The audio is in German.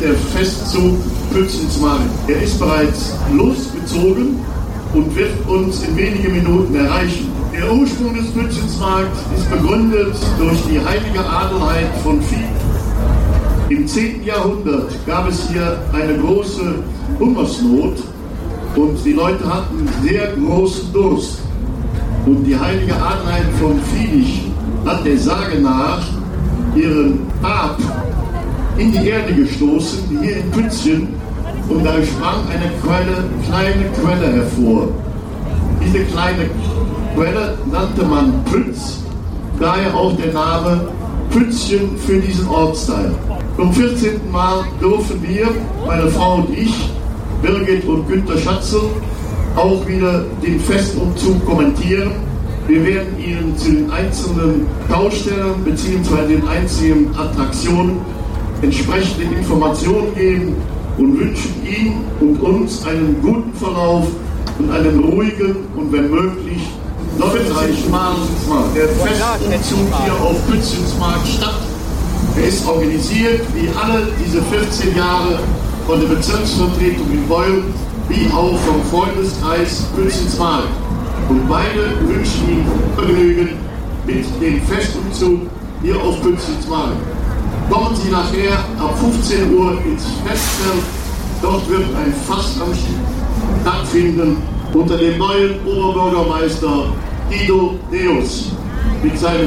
Der Festzug Pützensmarkt. Er ist bereits losgezogen und wird uns in wenigen Minuten erreichen. Der Ursprung des Pützensmarkts ist begründet durch die heilige Adelheid von Vieh. Im 10. Jahrhundert gab es hier eine große Hungersnot und die Leute hatten sehr großen Durst. Und die heilige Adelheid von Vieh hat der Sage nach ihren Stab in die Erde gestoßen, hier in Pützchen, und da sprang eine kleine Quelle hervor. Diese kleine Quelle nannte man Pütz, daher auch der Name Pützchen für diesen Ortsteil. Zum 14. Mal dürfen wir, meine Frau und ich, Birgit und Günter Schatzel, auch wieder den Festumzug kommentieren. Wir werden Ihnen zu den einzelnen Baustellen bzw. den einzelnen Attraktionen entsprechende Informationen geben und wünschen Ihnen und uns einen guten Verlauf und einen ruhigen und wenn möglich notreichen Mal. Der Festumzug hier auf Pützensmarkt statt. Er ist organisiert wie alle diese 14 Jahre von der Bezirksvertretung in Beul wie auch vom Freundeskreis Pützensmarkt. Und beide wünschen Ihnen Vergnügen mit dem Festumzug hier auf Pützensmarkt. Kommen Sie nachher ab 15 Uhr ins Festfeld. Dort wird ein Fastamt stattfinden unter dem neuen Oberbürgermeister Guido Deus mit seinem